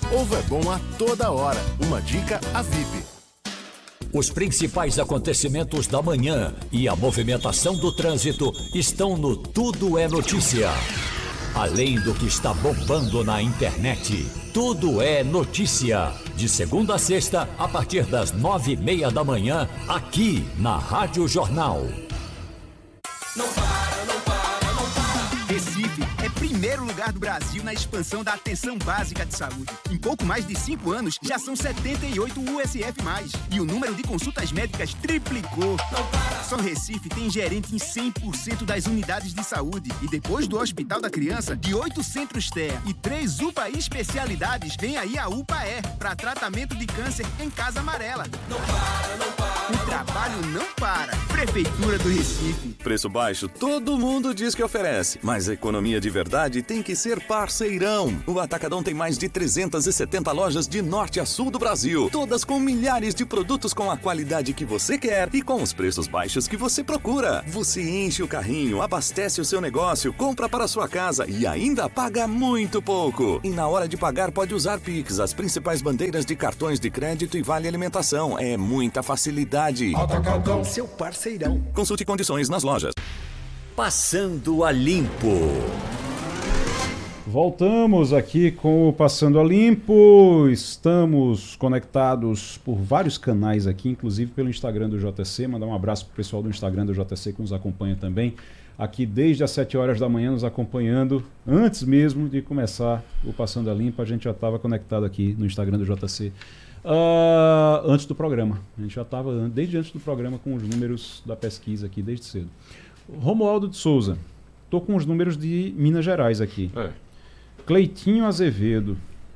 Ovo é bom a toda hora. Uma dica a VIP. Os principais acontecimentos da manhã e a movimentação do trânsito estão no Tudo é Notícia. Além do que está bombando na internet, Tudo é Notícia. De segunda a sexta, a partir das 9:30 da manhã, aqui na Rádio Jornal. Não para, não para, não para. Recife é primeiro lugar do Brasil na expansão da atenção básica de saúde. Em pouco mais de 5 anos, já são 78 USF+. E o número de consultas médicas triplicou. Não para. Só Recife tem gerente em 100% das unidades de saúde. E depois do Hospital da Criança, de 8 centros TEA e 3 UPA especialidades, vem aí a UPA-E, para tratamento de câncer em Casa Amarela. Não para, não para. O trabalho não para. Prefeitura do Recife. Preço baixo, todo mundo diz que oferece. Mas a economia de verdade tem que ser parceirão. O Atacadão tem mais de 370 lojas de norte a sul do Brasil. Todas com milhares de produtos com a qualidade que você quer e com os preços baixos que você procura. Você enche o carrinho, abastece o seu negócio, compra para a sua casa e ainda paga muito pouco. E na hora de pagar pode usar Pix, as principais bandeiras de cartões de crédito e vale alimentação. É muita facilidade. Atacadão, seu parceirão. Consulte condições nas lojas. Passando a Limpo. Voltamos aqui com o Passando a Limpo. Estamos conectados por vários canais aqui, inclusive pelo Instagram do JC. Mandar um abraço para o pessoal do Instagram do JC que nos acompanha também. Aqui desde as 7 horas da manhã nos acompanhando. Antes mesmo de começar o Passando a Limpo, a gente já estava conectado aqui no Instagram do JC. Antes do programa. A gente já estava desde antes do programa com os números da pesquisa aqui, desde cedo. Romualdo de Souza. Estou com os números de Minas Gerais aqui. Cleitinho Azevedo.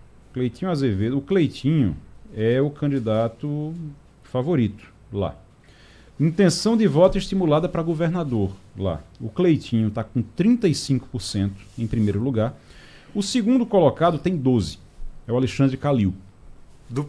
O Cleitinho é o candidato favorito lá. Intenção de voto estimulada para governador lá. O Cleitinho está com 35% em primeiro lugar. O segundo colocado tem 12%. É o Alexandre Calil. Do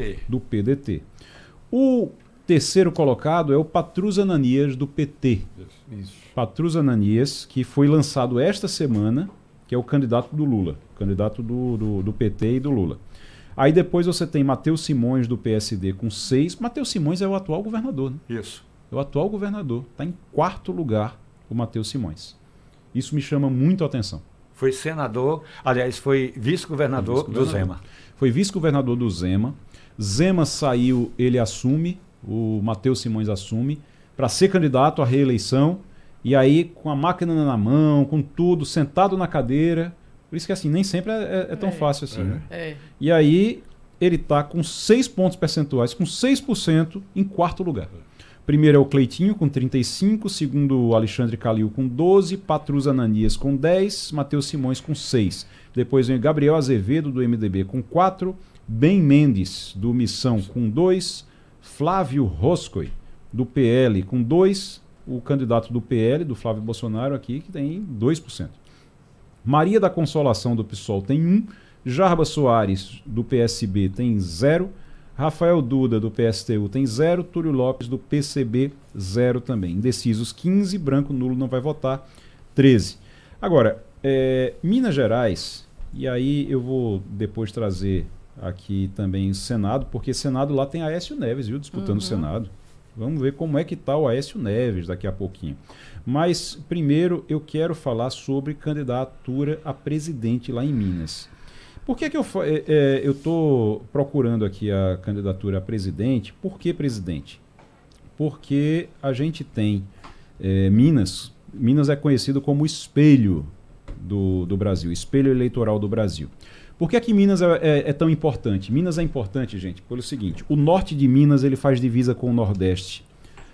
PDT. O terceiro colocado é o Patrus Ananias, do PT. Isso. Patrus Ananias, que foi lançado esta semana, que é o candidato do Lula. Candidato do PT e do Lula. Aí depois você tem Matheus Simões, do PSD, com 6%. Matheus Simões é o atual governador, né? Isso. É o atual governador. Está em 4º lugar o Matheus Simões. Isso me chama muito a atenção. Foi senador, aliás, foi vice-governador do Zema. Foi vice-governador do Zema. Zema saiu, ele assume, o Matheus Simões assume, para ser candidato à reeleição. E aí, com a máquina na mão, com tudo, sentado na cadeira. Por isso que assim, nem sempre é tão fácil assim. Né? E aí, ele está com 6 pontos percentuais, com 6% em 4º lugar. Primeiro é o Cleitinho, com 35%. Segundo, o Alexandre Calil, com 12%. Patrus Ananias, com 10%. Matheus Simões, com 6%. Depois vem Gabriel Azevedo, do MDB, com 4%. Ben Mendes, do Missão, com 2%. Flávio Roscoe, do PL, com 2%. O candidato do PL, do Flávio Bolsonaro, aqui, que tem 2%. Maria da Consolação, do PSOL, tem 1%. Jarba Soares, do PSB, tem 0%. Rafael Duda, do PSTU, tem 0%. Túlio Lopes, do PCB, 0% também. Indecisos, 15%. Branco nulo não vai votar, 13%. Agora, Minas Gerais, e aí eu vou depois trazer aqui também o Senado, porque Senado lá tem Aécio Neves, viu, disputando o Senado. Vamos ver como é que está o Aécio Neves daqui a pouquinho. Mas, primeiro, eu quero falar sobre candidatura a presidente lá em Minas. Por que eu estou procurando aqui a candidatura a presidente? Por que presidente? Porque a gente tem Minas é conhecido como o espelho do Brasil, espelho eleitoral do Brasil. Por que que Minas é tão importante? Minas é importante, gente, pelo seguinte: o norte de Minas ele faz divisa com o Nordeste.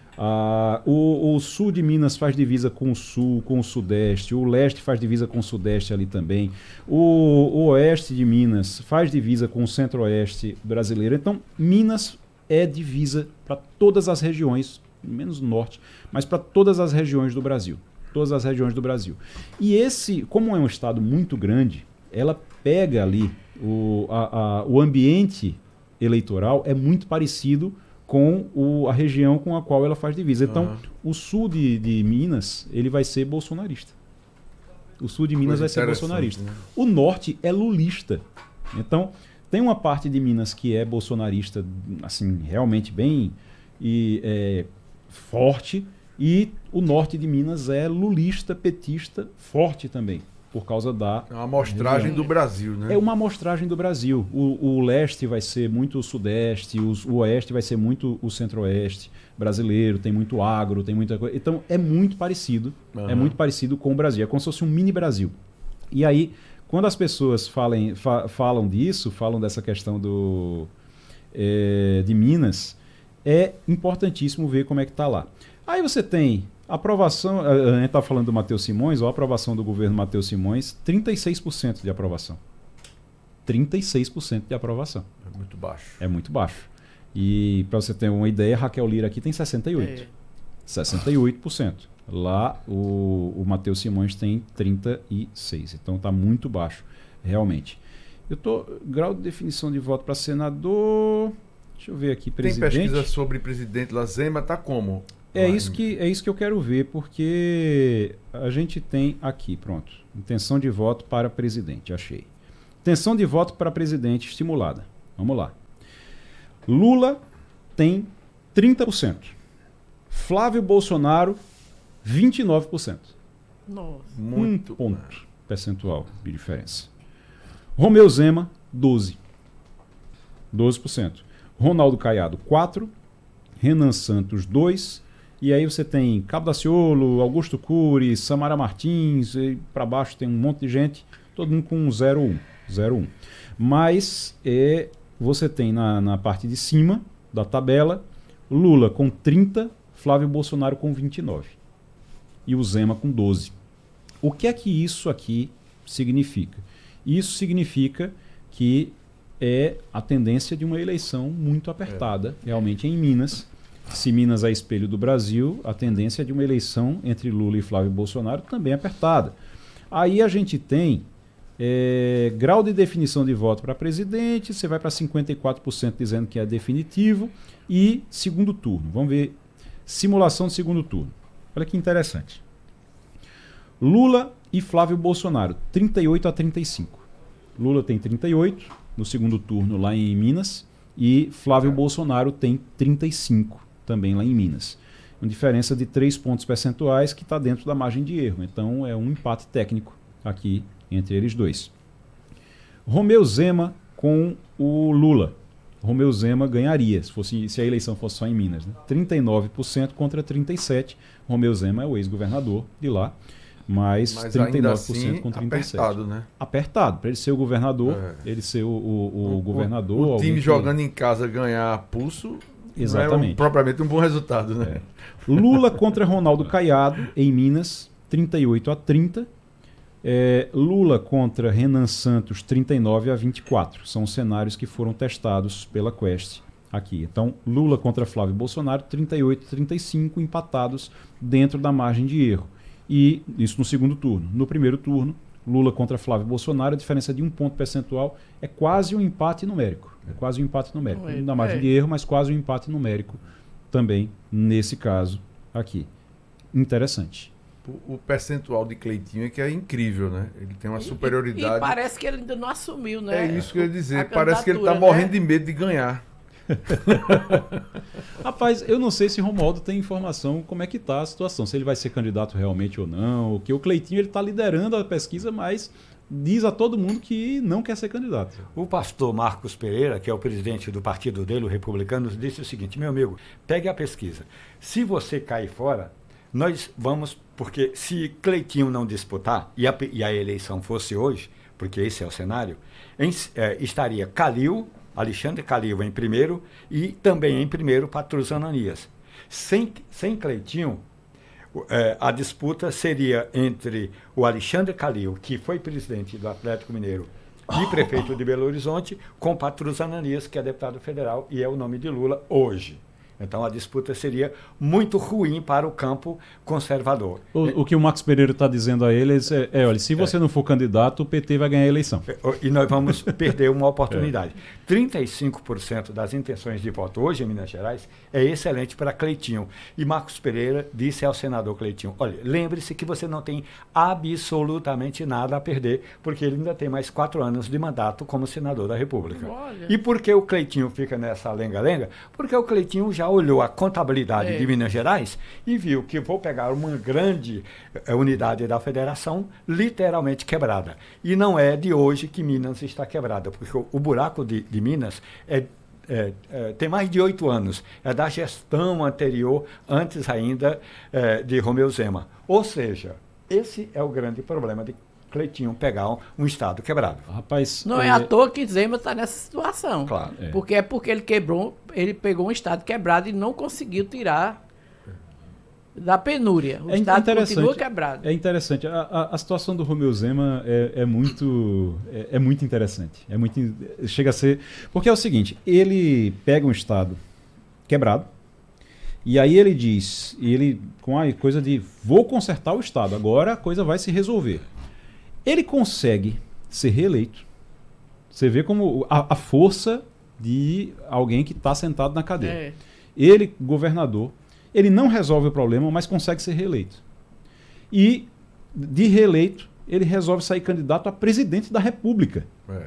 O sul de Minas faz divisa com o sul, com o sudeste. O leste faz divisa com o sudeste ali também. O oeste de Minas faz divisa com o centro-oeste brasileiro. Então, Minas é divisa para todas as regiões, menos o norte, mas para todas as regiões do Brasil. Todas as regiões do Brasil. E como é um estado muito grande, ela pega ali o ambiente eleitoral é muito parecido com a região com a qual ela faz divisa. Então, o sul de Minas, ele vai ser bolsonarista. O sul de Minas vai ser bolsonarista. Né? O norte é lulista. Então, Tem uma parte de Minas que é bolsonarista, assim, realmente bem forte, e o norte de Minas é lulista, petista, forte também, por causa da... É uma amostragem do Brasil, né? É uma amostragem do Brasil. O leste vai ser muito o sudeste, o oeste vai ser muito o centro-oeste brasileiro, tem muito agro, tem muita coisa. Então é muito parecido, é muito parecido com o Brasil. É como se fosse um mini Brasil. E aí, quando as pessoas falam disso, falam dessa questão de Minas, é importantíssimo ver como é que está lá. Aí você tem aprovação, a gente está falando do Matheus Simões, a aprovação do governo Matheus Simões, 36% de aprovação. 36% de aprovação. É muito baixo. É muito baixo. E para você ter uma ideia, Raquel Lira aqui tem 68%. 68%. Lá o Matheus Simões tem 36%. Então está muito baixo, realmente. Grau de definição de voto para senador. Deixa eu ver aqui, presidente. Tem pesquisa sobre presidente lá, Zema tá como? É isso que eu quero ver, porque a gente tem aqui, pronto, intenção de voto para presidente, achei. Intenção de voto para presidente estimulada. Vamos lá. Lula tem 30%. Flávio Bolsonaro, 29%. Nossa. Muito. Ponto percentual de diferença. Romeu Zema, 12%. Ronaldo Caiado, 4%. Renan Santos, 2%. E aí você tem Cabo Daciolo, Augusto Cury, Samara Martins, para baixo tem um monte de gente, todo mundo com 0,1. Mas você tem na parte de cima da tabela, Lula com 30%, Flávio Bolsonaro com 29%. E o Zema com 12%. O que é que isso aqui significa? Isso significa que é a tendência de uma eleição muito apertada, realmente em Minas. Se Minas é espelho do Brasil, a tendência é de uma eleição entre Lula e Flávio Bolsonaro também apertada. Aí a gente tem grau de definição de voto para presidente, você vai para 54% dizendo que é definitivo, e segundo turno. Vamos ver simulação de segundo turno. Olha que interessante. Lula e Flávio Bolsonaro, 38-35. Lula tem 38% no segundo turno lá em Minas, e Flávio Bolsonaro tem 35% também lá em Minas. Uma diferença de 3 pontos percentuais que está dentro da margem de erro. Então é um empate técnico aqui entre eles dois. Romeu Zema com o Lula. Romeu Zema ganharia se a eleição fosse só em Minas. Né? 39% contra 37%. Romeu Zema é o ex-governador de lá. Mas 39% assim, contra 37%. Apertado, né? Apertado. Para ele ser o governador, ele ser o governador. O time jogando em casa ganhar pulso. Exatamente. Não é propriamente um bom resultado, né? Lula contra Ronaldo Caiado, em Minas, 38-30%. Lula contra Renan Santos, 39-24%. São os cenários que foram testados pela Quest aqui. Então, Lula contra Flávio Bolsonaro, 38-35%, empatados dentro da margem de erro. E isso no segundo turno. No primeiro turno, Lula contra Flávio Bolsonaro, a diferença de 1 ponto percentual é quase um empate numérico. Na margem de erro, mas quase um empate numérico também nesse caso aqui. Interessante. O percentual de Cleitinho é que é incrível, né? Ele tem uma superioridade. E parece que ele ainda não assumiu, né? É isso que eu ia dizer. Parece que ele está morrendo de medo de ganhar. Rapaz, eu não sei se Romualdo tem informação como é que está a situação, se ele vai ser candidato realmente ou não, que o Cleitinho está liderando a pesquisa, mas diz a todo mundo que não quer ser candidato. O pastor Marcos Pereira, que é o presidente do partido dele, o Republicanos, disse o seguinte: meu amigo, pegue a pesquisa. Se você cair fora, nós vamos, porque se Cleitinho não disputar, e a eleição fosse hoje, porque esse é o cenário, estaria Alexandre Calil em primeiro e também em primeiro Patrus Ananias. Sem Cleitinho, a disputa seria entre o Alexandre Calil, que foi presidente do Atlético Mineiro e prefeito de Belo Horizonte, com Patrus Ananias, que é deputado federal e é o nome de Lula hoje. Então a disputa seria muito ruim para o campo conservador. O que o Marcos Pereira está dizendo a eles olha, se você não for candidato, o PT vai ganhar a eleição. E nós vamos perder uma oportunidade. 35% das intenções de voto hoje em Minas Gerais é excelente para Cleitinho. E Marcos Pereira disse ao senador Cleitinho, olha, lembre-se que você não tem absolutamente nada a perder, porque ele ainda tem mais 4 anos de mandato como senador da República. Olha. E por que o Cleitinho fica nessa lenga-lenga? Porque o Cleitinho já olhou a contabilidade de Minas Gerais e viu que vou pegar uma grande unidade da federação literalmente quebrada. E não é de hoje que Minas está quebrada, porque o buraco de Minas tem mais de 8 anos. É da gestão anterior, antes ainda de Romeu Zema. Ou seja, esse é o grande problema de Cleitinho pegar um estado quebrado. Rapaz, Não é à toa que Zema está nessa situação. Claro. Porque ele pegou um estado quebrado e não conseguiu tirar da penúria. O estado continua quebrado. É interessante. A situação do Romeu Zema é muito interessante. Chega a ser... Porque é o seguinte, ele pega um estado quebrado, e aí ele diz, com a coisa de vou consertar o estado, agora a coisa vai se resolver. Ele consegue ser reeleito. Você vê como a força de alguém que está sentado na cadeira. Ele, governador, ele não resolve o problema, mas consegue ser reeleito. E, de reeleito, ele resolve sair candidato a presidente da República.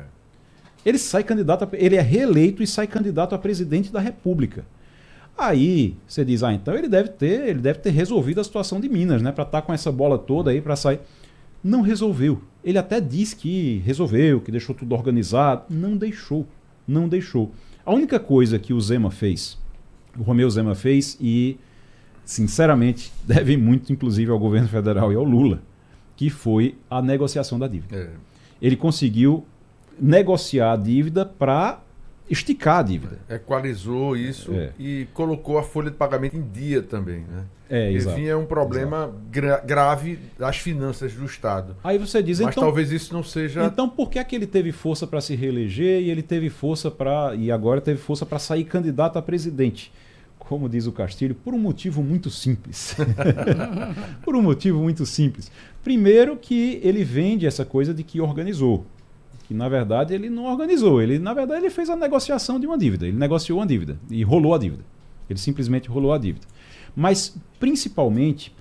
Ele é reeleito e sai candidato a presidente da República. Aí você diz, então ele deve ter resolvido a situação de Minas, né? Para estar com essa bola toda aí para sair. Não resolveu. Ele até diz que resolveu, que deixou tudo organizado. Não deixou. A única coisa que o Zema fez, o Romeu Zema fez, e sinceramente deve muito inclusive ao governo federal e ao Lula, que foi a negociação da dívida. Ele conseguiu negociar a dívida para esticar a dívida. Equalizou isso e colocou a folha de pagamento em dia também, né? Exato. É um problema grave das finanças do Estado. Aí você diz, mas talvez isso não seja... Então por que é que ele teve força para se reeleger e ele teve força e agora teve força para sair candidato a presidente? Como diz o Castilho, por um motivo muito simples. Por um motivo muito simples. Primeiro que ele vende essa coisa de que organizou. Que na verdade ele não organizou. Na verdade ele fez a negociação de uma dívida. Ele negociou uma dívida e rolou a dívida. Ele simplesmente rolou a dívida. Mas principalmente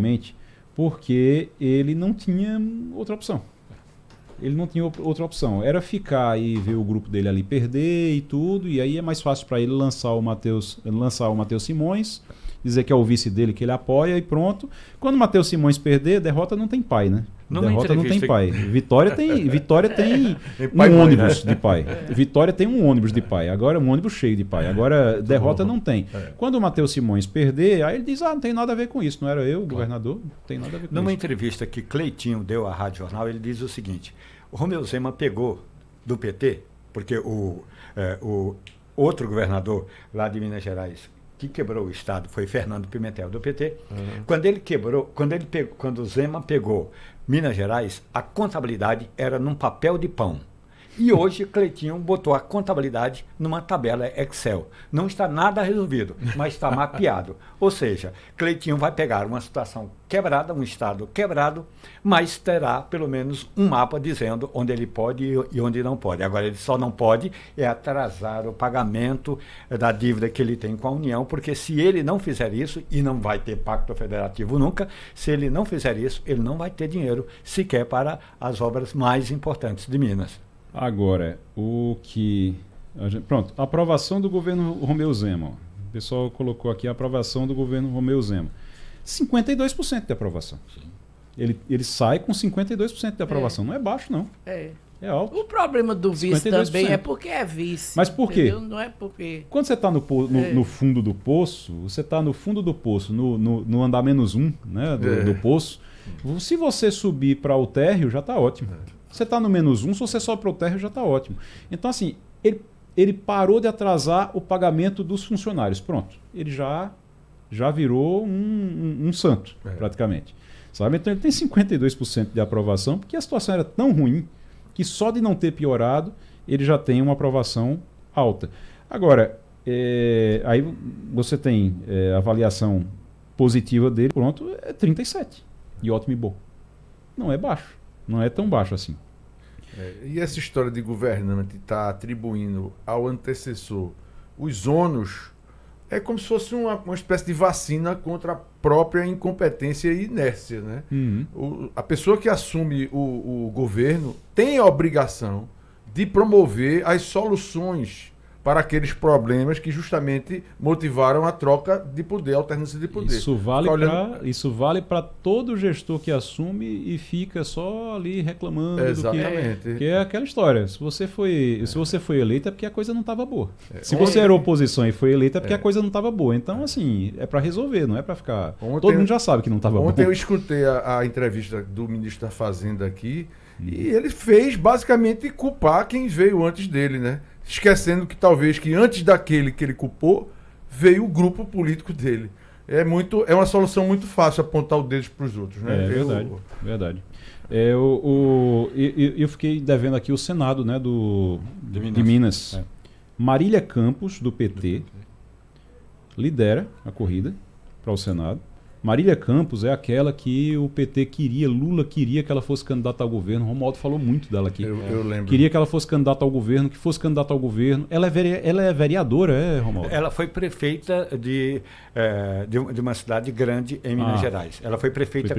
porque ele não tinha outra opção. Ele não tinha outra opção. Era ficar e ver o grupo dele ali perder e tudo, e aí é mais fácil para ele lançar o Matheus Simões, dizer que é o vice dele que ele apoia e pronto. Quando o Matheus Simões perder, derrota não tem pai, né? Derrota não tem pai. Vitória tem um ônibus de pai. Vitória tem um ônibus de pai. Agora um ônibus cheio de pai. Agora derrota não tem. Quando o Matheus Simões perder, aí ele diz, não tem nada a ver com isso. Não era eu, o governador, não tem nada a ver com isso. Numa entrevista que Cleitinho deu à Rádio Jornal, ele diz o seguinte, o Romeu Zema pegou do PT, porque o outro governador lá de Minas Gerais que quebrou o Estado foi Fernando Pimentel, do PT. Quando o Zema pegou Minas Gerais, a contabilidade era num papel de pão. E hoje Cleitinho botou a contabilidade numa tabela Excel. Não está nada resolvido, mas está mapeado. Ou seja, Cleitinho vai pegar uma situação quebrada, um estado quebrado, mas terá pelo menos um mapa dizendo onde ele pode e onde não pode. Agora, ele só não pode atrasar o pagamento da dívida que ele tem com a União, porque se ele não fizer isso, e não vai ter pacto federativo nunca, se ele não fizer isso, ele não vai ter dinheiro sequer para as obras mais importantes de Minas. Agora, pronto, a aprovação do governo Romeu Zema. O pessoal colocou aqui a aprovação do governo Romeu Zema. 52% de aprovação. Ele sai com 52% de aprovação. Não é baixo, não. É alto. O problema do vice 52%. Também é porque é vice. Mas por quê? Não é porque... Quando você está no fundo do poço, você está no fundo do poço, no andar -1, né, do poço. Se você subir para o térreo, já está ótimo. Você está no -1, se você sobe para o térreo, já está ótimo. Então, assim, ele parou de atrasar o pagamento dos funcionários. Pronto. Ele já virou um santo, praticamente. Sabe? Então, ele tem 52% de aprovação, porque a situação era tão ruim que só de não ter piorado, ele já tem uma aprovação alta. Agora, aí você tem avaliação positiva dele, pronto, é 37. E ótimo e bom. Não é baixo. Não é tão baixo assim. E essa história de governante estar atribuindo ao antecessor os ônus é como se fosse uma espécie de vacina contra a própria incompetência e inércia, né? A pessoa que assume o governo tem a obrigação de promover as soluções para aqueles problemas que justamente motivaram a troca de poder, a alternância de poder. Isso vale para todo gestor que assume e fica só ali reclamando. Exatamente. Que é aquela história. Se você foi eleito é porque a coisa não estava boa. Se você era oposição e foi eleito é porque a coisa não estava boa. Então, assim, é para resolver, não é para ficar... Todo mundo já sabe que não estava bom. Ontem eu escutei a entrevista do ministro da Fazenda aqui e ele fez basicamente culpar quem veio antes dele, né? Esquecendo que talvez que antes daquele que ele culpou, veio o grupo político dele. É uma solução muito fácil apontar o dedo para os outros. Né? Verdade. Eu fiquei devendo aqui o Senado, né, de Minas. Marília Campos, do PT, lidera a corrida para o Senado. Marília Campos é aquela que o PT Lula queria que ela fosse candidata ao governo. O Romualdo falou muito dela aqui. Eu lembro. Queria que ela fosse candidata ao governo, que fosse candidata ao governo. Ela é vereadora, Romualdo? Ela foi prefeita de uma cidade grande em Minas Gerais. Ela foi prefeita.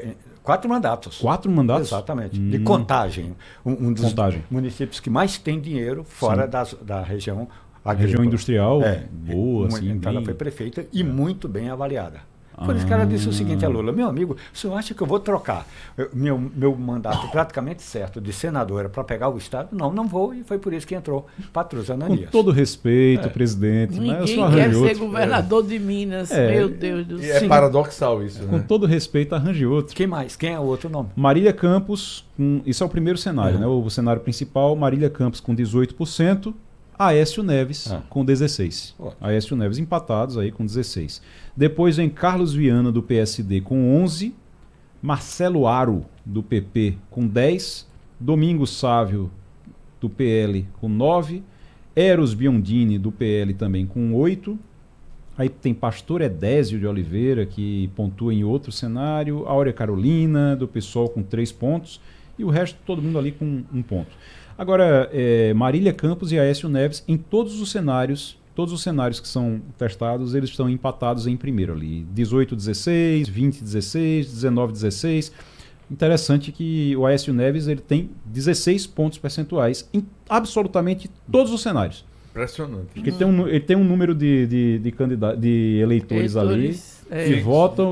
4 mandatos. 4 mandatos? Exatamente. De Contagem. Um dos municípios que mais tem dinheiro fora da região agrícola. Região industrial boa. Então ela foi prefeita e muito bem avaliada. Por isso que ela disse o seguinte a Lula: meu amigo, o senhor acha que eu vou trocar meu mandato praticamente certo de senadora para pegar o Estado? Não vou, e foi por isso que entrou Patrus Ananias. Com todo respeito, presidente. Ninguém quer ser governador de Minas, meu Deus do céu. É paradoxal isso, né? Com todo respeito, arranje outro. Quem mais? Quem é o outro nome? Marília Campos, isso é o primeiro cenário, né? O cenário principal, Marília Campos com 18%. Aécio Neves com 16%. Aécio Neves empatados aí com 16%. Depois vem Carlos Viana, do PSD, com 11%. Marcelo Aro, do PP, com 10%. Domingos Sávio, do PL, com 9%. Eros Biondini, do PL, também com 8%. Aí tem Pastor Edésio de Oliveira, que pontua em outro cenário. Áurea Carolina, do PSOL, com 3 pontos. E o resto, todo mundo ali com 1 ponto. Agora, Marília Campos e Aécio Neves, em todos os cenários que são testados, eles estão empatados em primeiro ali. 18-16, 20-16, 19-16. Interessante que o Aécio Neves ele tem 16 pontos percentuais em absolutamente todos os cenários. Impressionante. Porque ele tem um número de eleitores ali que votam.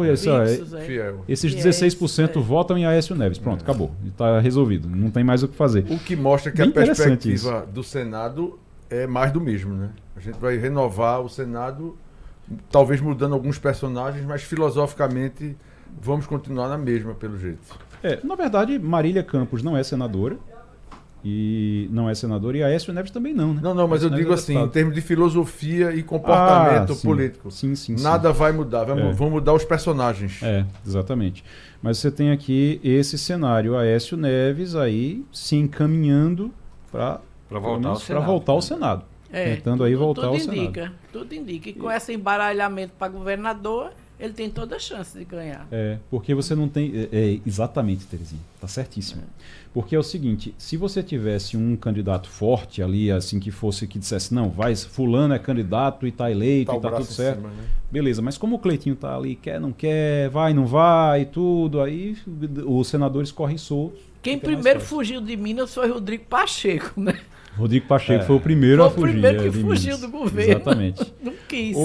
Esses 16% votam em Aécio Neves. Pronto, acabou. Está resolvido. Não tem mais o que fazer. O que mostra que a perspectiva do Senado é mais do mesmo, né? A gente vai renovar o Senado, talvez mudando alguns personagens, mas filosoficamente vamos continuar na mesma, pelo jeito. Na verdade, Marília Campos não é senadora. E Aécio Neves também não, né? Não, mas eu digo assim, em termos de filosofia e comportamento político. Sim. Nada vai mudar, vão mudar os personagens. Exatamente. Mas você tem aqui esse cenário, Aécio Neves aí se encaminhando para voltar ao Senado. Tentando aí voltar ao Senado. Tudo indica. E com esse embaralhamento para governador, ele tem toda a chance de ganhar. Porque você não tem... exatamente, Terezinha. Está certíssimo. Porque é o seguinte, se você tivesse um candidato forte ali, assim, que dissesse, não, fulano é candidato e está eleito e está tudo certo. Cima, né? Beleza, mas como o Cleitinho está ali, quer, não quer, vai, não vai, e tudo, aí os senadores correm soltos. Quem primeiro fugiu de Minas foi Rodrigo Pacheco, né? Rodrigo Pacheco foi o primeiro a fugir. Foi o primeiro que fugiu do governo. Exatamente. Não quis.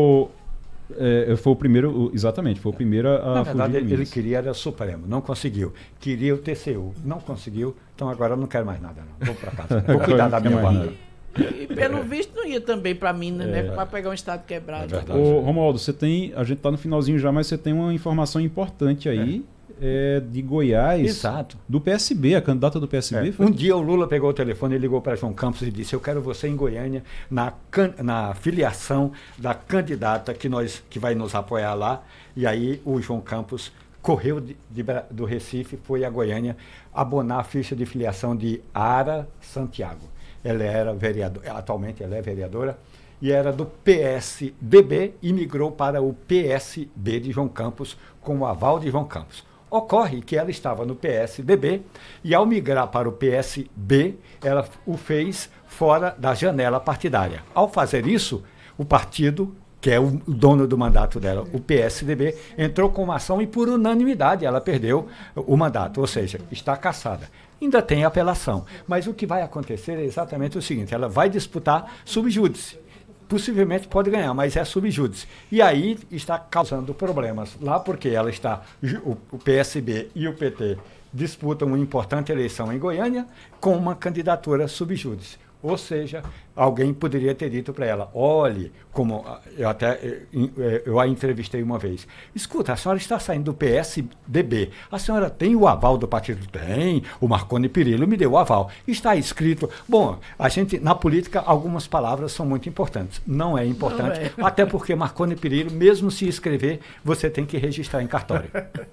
Foi o primeiro a Na verdade, fugir. ele queria era Supremo, não conseguiu. Queria o TCU, não conseguiu. Então agora eu não quero mais nada, não. Vou para casa. Né? Vou cuidar da minha vaga. E pelo visto não ia também para Minas, né? Para pegar um estado quebrado. Romualdo, a gente está no finalzinho já, mas você tem uma informação importante aí. De Goiás. Exato. Do PSB, a candidata do PSB. Um dia o Lula pegou o telefone e ligou para João Campos e disse: eu quero você em Goiânia na filiação da candidata que vai nos apoiar lá. E aí o João Campos correu do Recife, foi a Goiânia abonar a ficha de filiação de Ara Santiago. ela era vereadora, atualmente ela é vereadora, e era do PSDB e migrou para o PSB de João Campos, com o aval de João Campos. Ocorre que ela estava no PSDB e, ao migrar para o PSB, ela o fez fora da janela partidária. Ao fazer isso, o partido, que é o dono do mandato dela, o PSDB, entrou com uma ação e, por unanimidade, ela perdeu o mandato, ou seja, está cassada. Ainda tem apelação, mas o que vai acontecer é exatamente o seguinte: ela vai disputar subjúdice. Possivelmente pode ganhar, mas é subjúdice. E aí está causando problemas lá, porque ela está, o PSB e o PT disputam uma importante eleição em Goiânia com uma candidatura subjúdice. Ou seja, alguém poderia ter dito para ela: olhe, como eu a entrevistei uma vez, escuta, a senhora está saindo do PSDB, a senhora tem o aval do partido? Tem, o Marconi Perillo me deu o aval, está escrito. Bom, a gente, na política, algumas palavras são muito importantes. Não é importante, até porque Marconi Perillo, mesmo se escrever, você tem que registrar em cartório.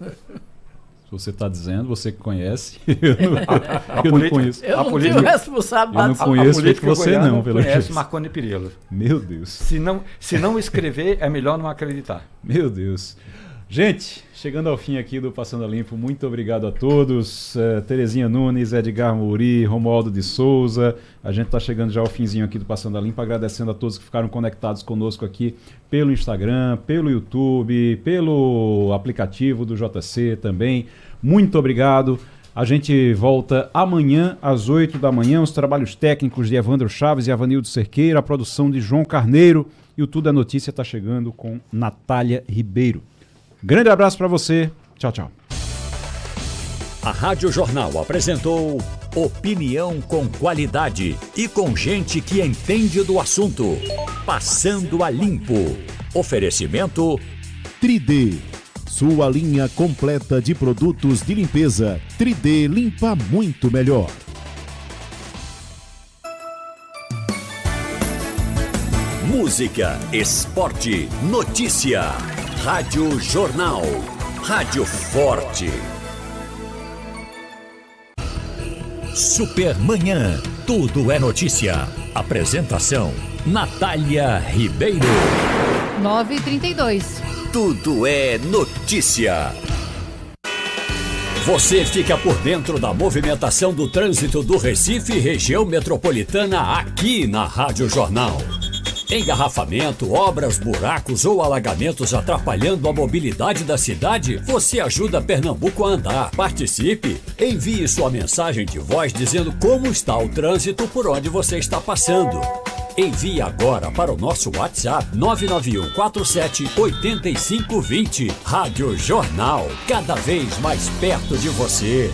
Se você está dizendo, você que conhece, eu não conheço. Eu não tenho responsabilidade. Eu não conheço feito você não, pelo menos. Conhece Marconi Perillo. Meu Deus. Se não escrever, é melhor não acreditar. Meu Deus. Gente, chegando ao fim aqui do Passando a Limpo, muito obrigado a todos. Terezinha Nunes, Edgar Mouri, Romualdo de Souza. A gente está chegando já ao finzinho aqui do Passando a Limpo, agradecendo a todos que ficaram conectados conosco aqui pelo Instagram, pelo YouTube, pelo aplicativo do JC também. Muito obrigado. A gente volta amanhã às 8 da manhã, os trabalhos técnicos de Evandro Chaves e Avanildo Cerqueira, a produção de João Carneiro, e o Tudo é Notícia está chegando com Natália Ribeiro. Grande abraço para você. Tchau, tchau. A Rádio Jornal apresentou opinião com qualidade e com gente que entende do assunto. Passando a Limpo. Oferecimento 3D. Sua linha completa de produtos de limpeza. 3D limpa muito melhor. música, esporte, notícia. Rádio Jornal. Rádio Forte. Supermanhã. Tudo é notícia. Apresentação: Natália Ribeiro. 9h32. Tudo é notícia. Você fica por dentro da movimentação do trânsito do Recife e região metropolitana aqui na Rádio Jornal. Engarrafamento, obras, buracos ou alagamentos atrapalhando a mobilidade da cidade? Você ajuda Pernambuco a andar. Participe! Envie sua mensagem de voz dizendo como está o trânsito por onde você está passando. Envie agora para o nosso WhatsApp 991 47 8520. Rádio Jornal, cada vez mais perto de você.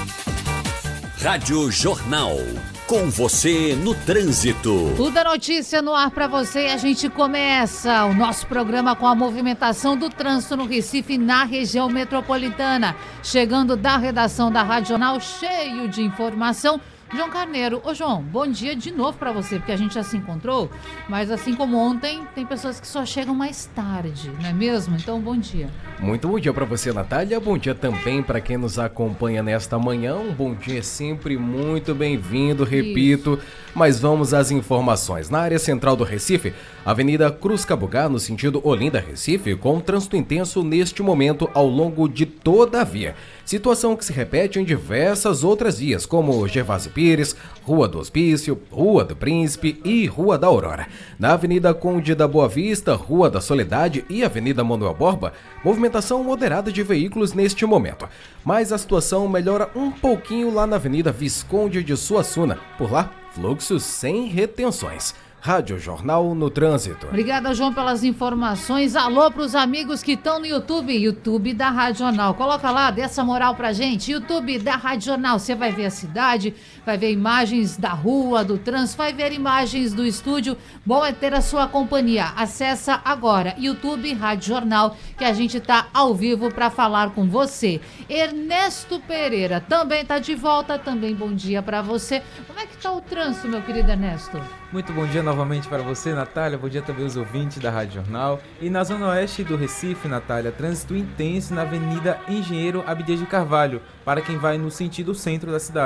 Rádio Jornal, com você no trânsito. Tudo é notícia no ar para você e a gente começa o nosso programa com a movimentação do trânsito no Recife, na região metropolitana. Chegando da redação da Rádio Jornal, cheio de informação, João Carneiro. Ô João, bom dia de novo para você, porque a gente já se encontrou, mas assim como ontem, tem pessoas que só chegam mais tarde, não é mesmo? Então, bom dia. Muito bom dia para você, Natália. Bom dia também para quem nos acompanha nesta manhã. Um bom dia sempre muito bem-vindo, repito. Isso. Mas vamos às informações. Na área central do Recife, Avenida Cruz Cabugá, no sentido Olinda-Recife, com trânsito intenso neste momento ao longo de toda a via. Situação que se repete em diversas outras vias, como Gervásio Pires, Rua do Hospício, Rua do Príncipe e Rua da Aurora. Na Avenida Conde da Boa Vista, Rua da Soledade e Avenida Manuel Borba, movimentação moderada de veículos neste momento. Mas a situação melhora um pouquinho lá na Avenida Visconde de Suassuna. Por lá, fluxo sem retenções. Rádio Jornal no Trânsito. Obrigada, João, pelas informações. Alô para os amigos que estão no YouTube da Rádio Jornal. Coloca lá, dê essa moral pra gente. YouTube da Rádio Jornal. Você vai ver a cidade, vai ver imagens da rua, do trânsito, vai ver imagens do estúdio. Bom é ter a sua companhia. Acessa agora, YouTube Rádio Jornal, que a gente tá ao vivo para falar com você. Ernesto Pereira também tá de volta. Também bom dia para você. Como é que tá o trânsito, meu querido Ernesto? Muito bom dia novamente para você, Natália. Bom dia também aos ouvintes da Rádio Jornal. E na zona oeste do Recife, Natália, trânsito intenso na Avenida Engenheiro Abdias de Carvalho, para quem vai no sentido centro da cidade.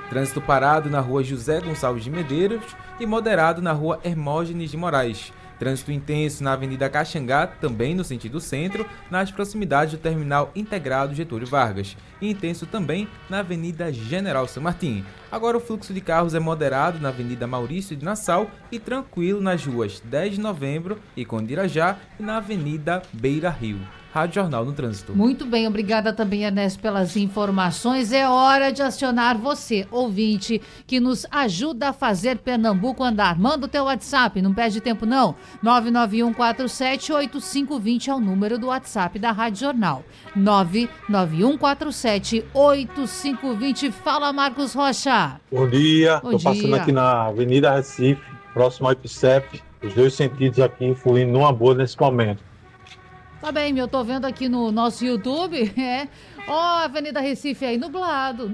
Trânsito parado na rua José Gonçalves de Medeiros e moderado na rua Hermógenes de Moraes. Trânsito intenso na Avenida Caxangá, também no sentido centro, nas proximidades do Terminal Integrado Getúlio Vargas. E intenso também na Avenida General São Martim. Agora o fluxo de carros é moderado na Avenida Maurício de Nassau e tranquilo nas ruas 10 de Novembro e Condirajá e na Avenida Beira Rio. Rádio Jornal no Trânsito. Muito bem, obrigada também, Ernesto, pelas informações. É hora de acionar você, ouvinte, que nos ajuda a fazer Pernambuco andar. Manda o teu WhatsApp, não perde tempo não. 991478520 é o número do WhatsApp da Rádio Jornal. 991478520. Fala, Marcos Rocha. Bom dia, Bom estou passando dia. aqui na Avenida Recife, próximo ao IPCEP, os dois sentidos aqui fluindo numa boa nesse momento. Tá bem, eu tô vendo aqui no nosso YouTube, Avenida Recife aí, nublado.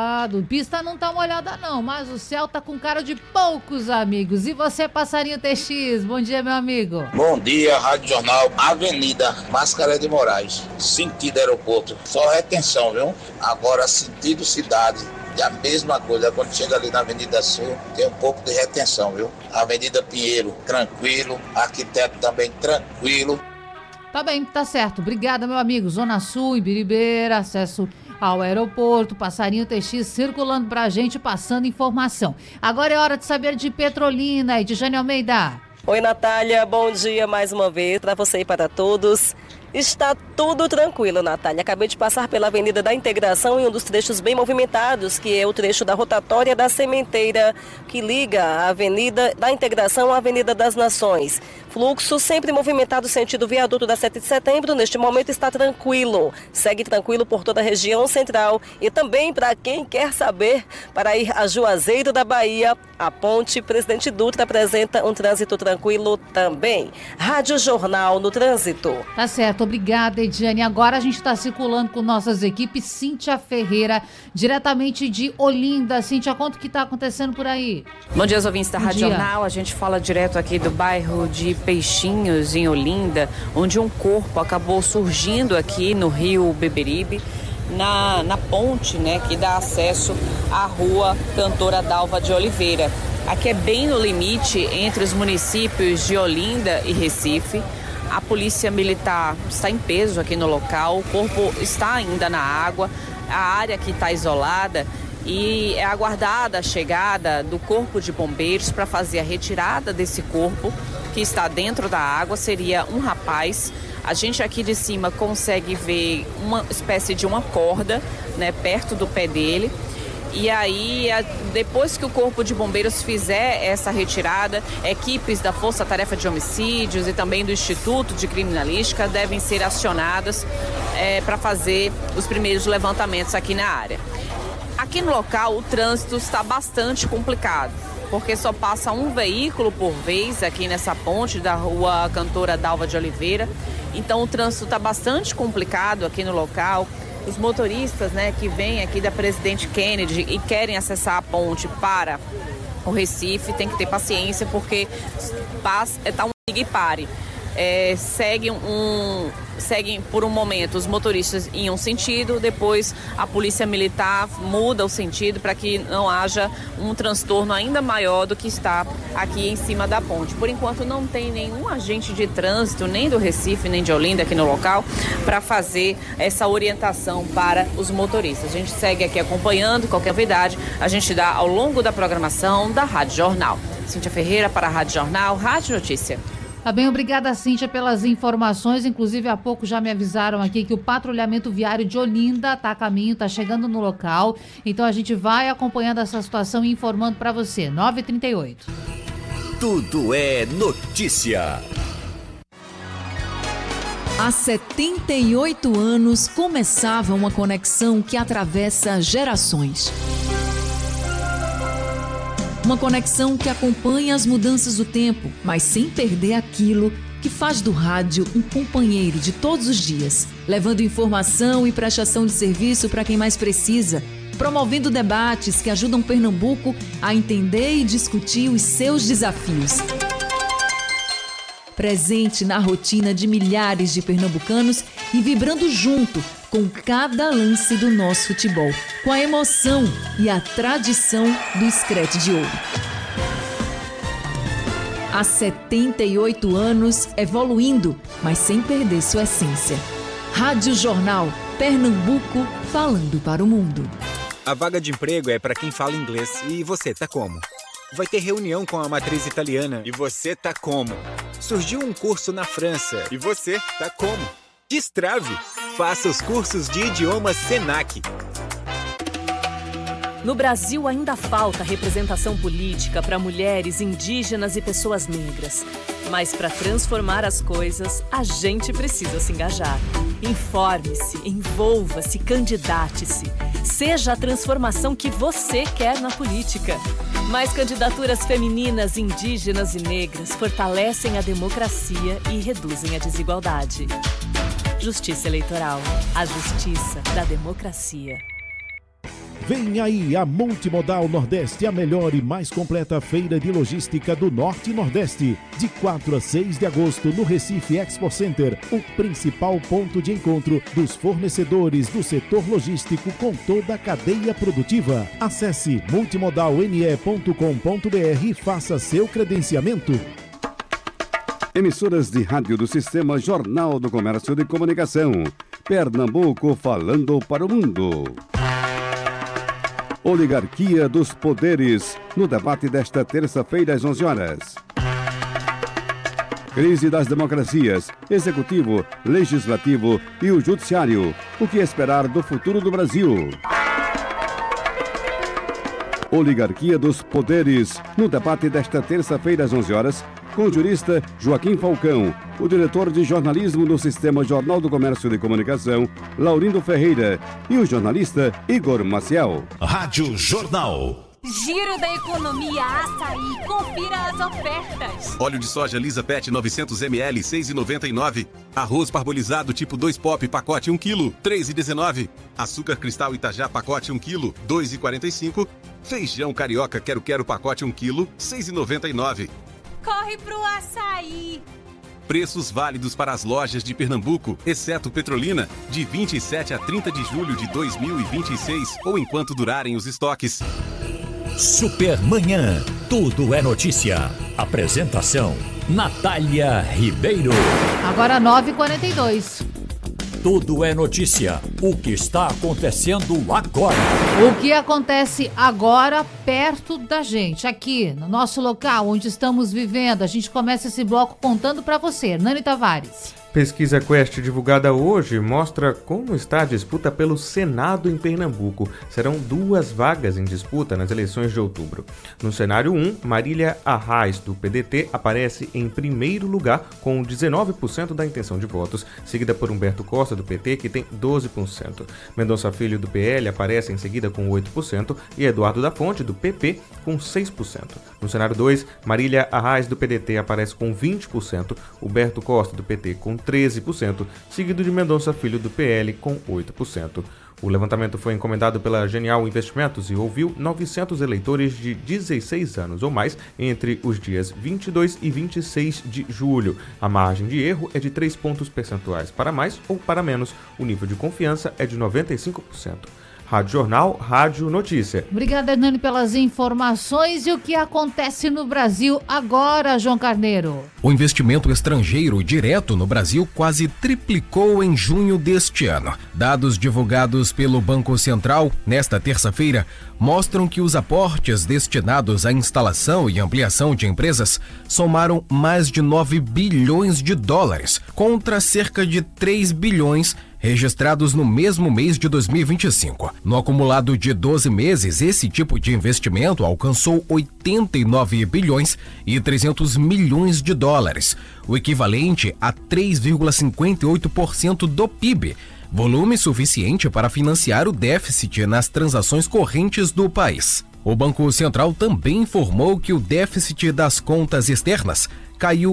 Pista não tá molhada não, mas o céu tá com cara de poucos amigos. E você, Passarinho TX, bom dia, meu amigo. Bom dia, Rádio Jornal, Avenida Mascaré de Moraes, sentido aeroporto, só retenção, viu? Agora, sentido cidade, é a mesma coisa, quando chega ali na Avenida Sul, tem um pouco de retenção, viu? Avenida Pinheiro, tranquilo, Arquiteto também tranquilo. Tá bem, tá certo. Obrigada, meu amigo. Zona Sul, Ibiribeira, acesso ao aeroporto, Passarinho TX circulando pra gente, passando informação. Agora é hora de saber de Petrolina e de Jane Almeida. Oi, Natália, bom dia mais uma vez para você e para todos. Está tudo tranquilo, Natália. Acabei de passar pela Avenida da Integração em um dos trechos bem movimentados, que é o trecho da rotatória da Sementeira, que liga a Avenida da Integração à Avenida das Nações. Fluxo sempre movimentado sentido viaduto da 7 de setembro, neste momento está tranquilo. Segue tranquilo por toda a região central e também para quem quer saber, para ir a Juazeiro da Bahia, a ponte Presidente Dutra apresenta um trânsito tranquilo também. Rádio Jornal no Trânsito. Tá certo, obrigada, Ediane. Agora a gente está circulando com nossas equipes. Cíntia Ferreira, diretamente de Olinda. Cíntia, conta o que está acontecendo por aí. Bom dia, ouvintes da Bom Rádio dia. Jornal. A gente fala direto aqui do bairro de Peixinhos, em Olinda, onde um corpo acabou surgindo aqui no rio Beberibe, na ponte, né, que dá acesso à rua Cantora Dalva de Oliveira. Aqui é bem no limite entre os municípios de Olinda e Recife. A polícia militar está em peso aqui no local, o corpo está ainda na água, a área aqui está isolada e é aguardada a chegada do corpo de bombeiros para fazer a retirada desse corpo que está dentro da água. Seria um rapaz. A gente aqui de cima consegue ver uma espécie de uma corda, né, perto do pé dele. E aí, depois que o Corpo de Bombeiros fizer essa retirada, equipes da Força Tarefa de Homicídios e também do Instituto de Criminalística devem ser acionadas para fazer os primeiros levantamentos aqui na área. Aqui no local, o trânsito está bastante complicado, porque só passa um veículo por vez aqui nessa ponte da rua Cantora Dalva de Oliveira. Então, o trânsito está bastante complicado aqui no local. Os motoristas, né, que vêm aqui da Presidente Kennedy e querem acessar a ponte para o Recife, tem que ter paciência, porque está um ligue e pare. Seguem por um momento os motoristas em um sentido, depois a polícia militar muda o sentido para que não haja um transtorno ainda maior do que está aqui em cima da ponte. Por enquanto não tem nenhum agente de trânsito, nem do Recife, nem de Olinda aqui no local, para fazer essa orientação para os motoristas. A gente segue aqui acompanhando, qualquer novidade a gente dá ao longo da programação da Rádio Jornal. Cíntia Ferreira para a Rádio Jornal, Rádio Notícia. Tá bem, obrigada, Cíntia, pelas informações. Inclusive, há pouco já me avisaram aqui que o patrulhamento viário de Olinda está a caminho, está chegando no local. Então, a gente vai acompanhando essa situação e informando para você. 9h38. Tudo é notícia. Há 78 anos começava uma conexão que atravessa gerações. Uma conexão que acompanha as mudanças do tempo, mas sem perder aquilo que faz do rádio um companheiro de todos os dias, levando informação e prestação de serviço para quem mais precisa, promovendo debates que ajudam Pernambuco a entender e discutir os seus desafios. presente na rotina de milhares de pernambucanos e vibrando junto com cada lance do nosso futebol, com a emoção e a tradição do Screte de Ouro. Há 78 anos, evoluindo, mas sem perder sua essência. Rádio Jornal, Pernambuco, falando para o mundo. A vaga de emprego é para quem fala inglês. E você, tá como? Vai ter reunião com a matriz italiana. E você, tá como? Surgiu um curso na França. E você, tá como? Destrave! Faça os cursos de idiomas Senac. No Brasil ainda falta representação política para mulheres, indígenas e pessoas negras. Mas para transformar as coisas, a gente precisa se engajar. Informe-se, envolva-se, candidate-se. Seja a transformação que você quer na política. Mais candidaturas femininas, indígenas e negras fortalecem a democracia e reduzem a desigualdade. Justiça Eleitoral. A justiça da democracia. Vem aí a Multimodal Nordeste, a melhor e mais completa feira de logística do Norte e Nordeste. De 4 a 6 de agosto no Recife Expo Center, o principal ponto de encontro dos fornecedores do setor logístico com toda a cadeia produtiva. Acesse multimodalne.com.br e faça seu credenciamento. Emissoras de rádio do Sistema Jornal do Comércio de Comunicação. Pernambuco falando para o mundo. Oligarquia dos poderes, no debate desta terça-feira às 11 horas. Crise das democracias, executivo, legislativo e o judiciário. O que esperar do futuro do Brasil? Oligarquia dos poderes, no debate desta terça-feira às 11 horas, com o jurista Joaquim Falcão, o diretor de jornalismo do Sistema Jornal do Comércio de Comunicação, Laurindo Ferreira, e o jornalista Igor Maciel. Rádio Jornal. Giro da Economia Açaí. Confira as ofertas. Óleo de soja Lisa Pet 900 ml, 6,99. Arroz parbolizado tipo 2 pop, pacote 1 kg, 3,19. Açúcar cristal Itajá, pacote 1 kg, 2,45. Feijão carioca quero pacote 1 kg, 6,99. Corre pro açaí! Preços válidos para as lojas de Pernambuco, exceto Petrolina, de 27 a 30 de julho de 2026 ou enquanto durarem os estoques. Supermanhã, tudo é notícia. Apresentação, Natália Ribeiro. Agora 9h42. Tudo é notícia. O que está acontecendo agora? O que acontece agora perto da gente, aqui no nosso local, onde estamos vivendo. A gente começa esse bloco contando para você, Nani Tavares. Pesquisa Quest divulgada hoje mostra como está a disputa pelo Senado em Pernambuco. Serão 2 vagas em disputa nas eleições de outubro. No cenário 1, Marília Arraes, do PDT, aparece em primeiro lugar com 19% da intenção de votos, seguida por Humberto Costa, do PT, que tem 12%. Mendonça Filho, do PL, aparece em seguida com 8% e Eduardo da Fonte, do PP, com 6%. No cenário 2, Marília Arraes, do PDT, aparece com 20%, Humberto Costa, do PT, com 13%, seguido de Mendonça Filho, do PL, com 8%. O levantamento foi encomendado pela Genial Investimentos e ouviu 900 eleitores de 16 anos ou mais entre os dias 22 e 26 de julho. A margem de erro é de 3 pontos percentuais para mais ou para menos. O nível de confiança é de 95%. Rádio Jornal, Rádio Notícia. Obrigada, Nani, pelas informações. E o que acontece no Brasil agora, João Carneiro? O investimento estrangeiro direto no Brasil quase triplicou em junho deste ano. Dados divulgados pelo Banco Central nesta terça-feira mostram que os aportes destinados à instalação e ampliação de empresas somaram mais de 9 bilhões de dólares, contra cerca de 3 bilhões registrados no mesmo mês de 2025. No acumulado de 12 meses, esse tipo de investimento alcançou 89 bilhões e 300 milhões de dólares, o equivalente a 3,58% do PIB, volume suficiente para financiar o déficit nas transações correntes do país. O Banco Central também informou que o déficit das contas externas caiu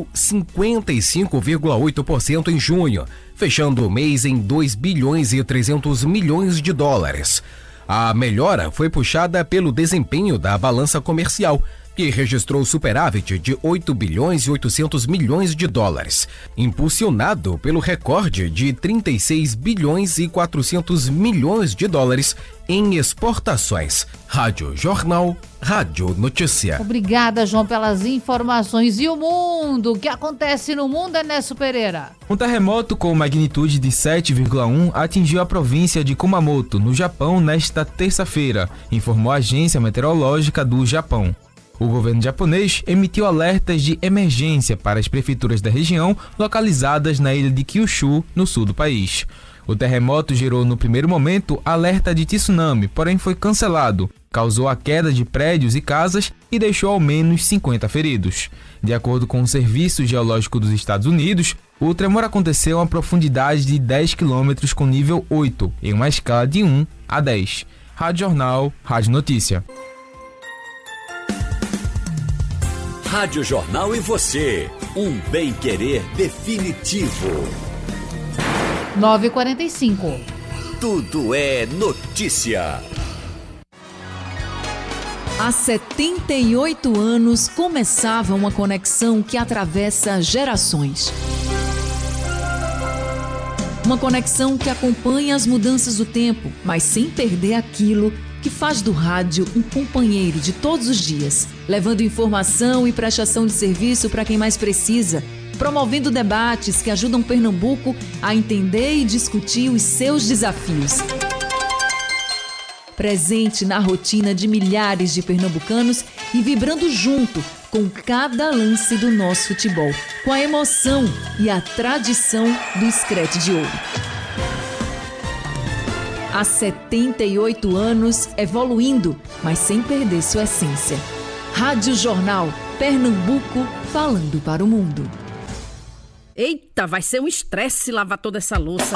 55,8% em junho, fechando o mês em 2 bilhões e 300 milhões de dólares. A melhora foi puxada pelo desempenho da balança comercial, que registrou superávit de 8 bilhões e 800 milhões de dólares, impulsionado pelo recorde de 36 bilhões e 400 milhões de dólares em exportações. Rádio Jornal, Rádio Notícia. Obrigada, João, pelas informações. E o mundo? O que acontece no mundo, Ernesto Pereira? Um terremoto com magnitude de 7,1 atingiu a província de Kumamoto, no Japão, nesta terça-feira, informou a Agência Meteorológica do Japão. O governo japonês emitiu alertas de emergência para as prefeituras da região localizadas na ilha de Kyushu, no sul do país. O terremoto gerou no primeiro momento alerta de tsunami, porém foi cancelado. Causou a queda de prédios e casas e deixou ao menos 50 feridos. De acordo com o Serviço Geológico dos Estados Unidos, o tremor aconteceu a uma profundidade de 10 km com nível 8, em uma escala de 1 a 10. Rádio Jornal, Rádio Notícia. Rádio Jornal e você, um bem-querer definitivo. 9h45. Tudo é notícia. Há 78 anos começava uma conexão que atravessa gerações. Uma conexão que acompanha as mudanças do tempo, mas sem perder aquilo que faz do rádio um companheiro de todos os dias, levando informação e prestação de serviço para quem mais precisa, promovendo debates que ajudam Pernambuco a entender e discutir os seus desafios. Presente na rotina de milhares de pernambucanos e vibrando junto com cada lance do nosso futebol, com a emoção e a tradição do Screte de Ouro. Há 78 anos evoluindo, mas sem perder sua essência. Rádio Jornal, Pernambuco, falando para o mundo. Eita, vai ser um estresse lavar toda essa louça.